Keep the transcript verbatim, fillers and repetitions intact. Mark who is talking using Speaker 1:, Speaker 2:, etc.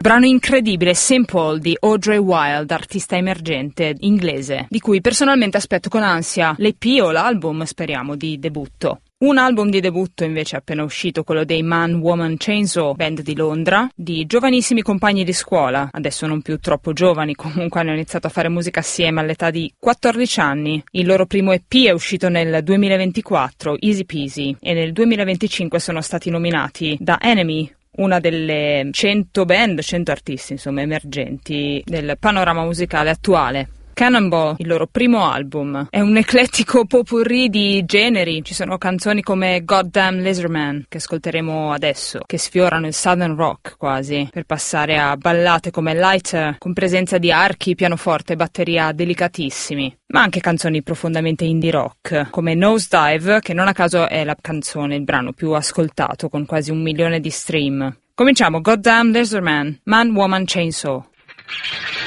Speaker 1: brano incredibile, Saint Paul di Audrey Wild, artista emergente inglese, di cui personalmente aspetto con ansia l'E P o l'album, speriamo, di debutto. Un album di debutto invece appena uscito, quello dei Man Woman Chainsaw, band di Londra, di giovanissimi compagni di scuola, adesso non più troppo giovani, comunque hanno iniziato a fare musica assieme all'età di quattordici anni. Il loro primo E P è uscito nel duemilaventiquattro, Easy Peasy, e nel duemilaventicinque sono stati nominati da Enemy, una delle cento band, cento artisti insomma emergenti del panorama musicale attuale. Cannonball, il loro primo album, è un eclettico pot-pourri di generi. Ci sono canzoni come Goddamn Lizardman, che ascolteremo adesso, che sfiorano il southern rock quasi, per passare a ballate come Lighter, con presenza di archi, pianoforte e batteria delicatissimi, ma anche canzoni profondamente indie rock, come Nosedive, che non a caso è la canzone, il brano più ascoltato, con quasi un milione di stream. Cominciamo, Goddamn Lizardman, Man Woman Chainsaw.